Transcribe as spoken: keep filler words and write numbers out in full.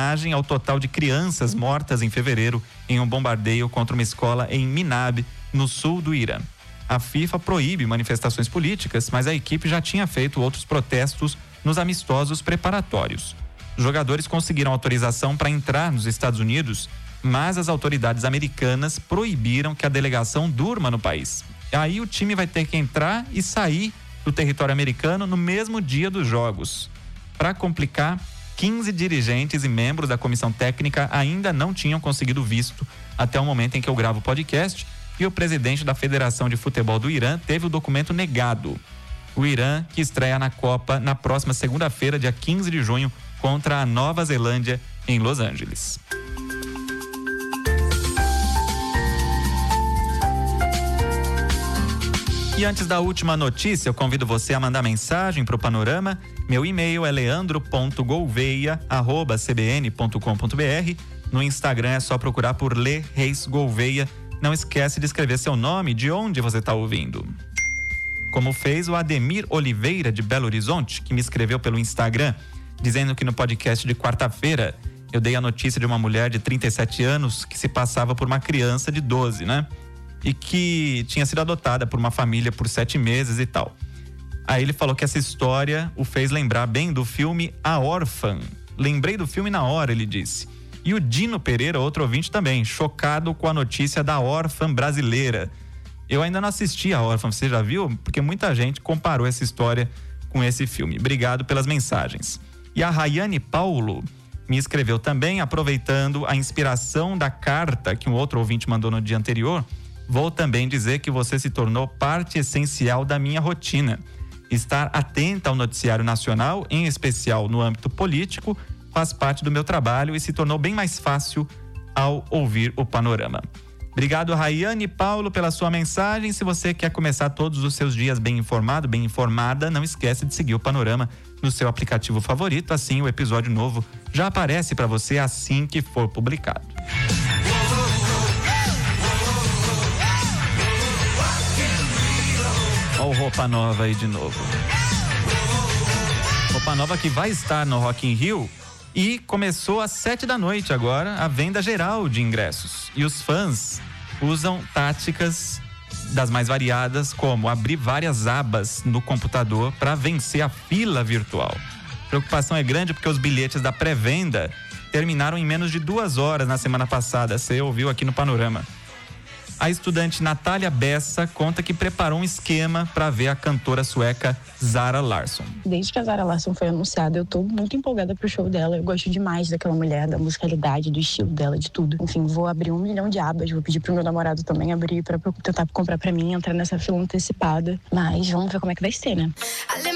homenagem ao total de crianças mortas em fevereiro em um bombardeio contra uma escola em Minab, no sul do Irã. A FIFA proíbe manifestações políticas, mas a equipe já tinha feito outros protestos nos amistosos preparatórios. Os jogadores conseguiram autorização para entrar nos Estados Unidos, mas as autoridades americanas proibiram que a delegação durma no país. Aí o time vai ter que entrar e sair do território americano no mesmo dia dos jogos. Para complicar, quinze dirigentes e membros da comissão técnica ainda não tinham conseguido visto até o momento em que eu gravo o podcast, e o presidente da Federação de Futebol do Irã teve o documento negado. O Irã, que estreia na Copa na próxima segunda-feira, dia quinze de junho, contra a Nova Zelândia, em Los Angeles. E antes da última notícia, eu convido você a mandar mensagem para o Panorama. Meu e-mail é leandro ponto gouveia arroba c b n ponto com ponto b r. No Instagram é só procurar por Lê Reis Gouveia. Não esquece de escrever seu nome e de onde você está ouvindo. Como fez o Ademir Oliveira, de Belo Horizonte, que me escreveu pelo Instagram, dizendo que no podcast de quarta-feira eu dei a notícia de uma mulher de trinta e sete anos que se passava por uma criança de doze, né? E que tinha sido adotada por uma família por sete meses e tal. Aí ele falou que essa história o fez lembrar bem do filme A Órfã. Lembrei do filme na hora, ele disse. E o Dino Pereira, outro ouvinte também, chocado com a notícia da órfã brasileira. Eu ainda não assisti a Órfã, você já viu? Porque muita gente comparou essa história com esse filme. Obrigado pelas mensagens. E a Rayane Paulo me escreveu também, aproveitando a inspiração da carta que um outro ouvinte mandou no dia anterior. Vou também dizer que você se tornou parte essencial da minha rotina. Estar atenta ao noticiário nacional, em especial no âmbito político, faz parte do meu trabalho e se tornou bem mais fácil ao ouvir o Panorama. Obrigado, Rayane Paulo, pela sua mensagem. Se você quer começar todos os seus dias bem informado, bem informada, não esquece de seguir o Panorama no seu aplicativo favorito. Assim, o episódio novo já aparece para você assim que for publicado. Olha o Roupa Nova aí de novo. Roupa Nova que vai estar no Rock in Rio. E começou às sete da noite agora a venda geral de ingressos. E os fãs usam táticas das mais variadas, como abrir várias abas no computador para vencer a fila virtual. A preocupação é grande porque os bilhetes da pré-venda terminaram em menos de duas horas na semana passada. Você ouviu aqui no Panorama. A estudante Natália Bessa conta que preparou um esquema para ver a cantora sueca Zara Larsson. Desde que a Zara Larsson foi anunciada, eu tô muito empolgada pro show dela. Eu gosto demais daquela mulher, da musicalidade, do estilo dela, de tudo. Enfim, vou abrir um milhão de abas, vou pedir pro meu namorado também abrir para tentar comprar para mim, entrar nessa fila antecipada. Mas vamos ver como é que vai ser, né?